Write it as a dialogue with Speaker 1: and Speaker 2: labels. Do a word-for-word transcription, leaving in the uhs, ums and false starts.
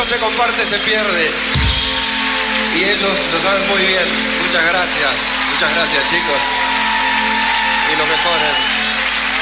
Speaker 1: se comparte se pierde. Y ellos lo saben muy bien. Muchas gracias. Muchas gracias, chicos. Y lo mejoren.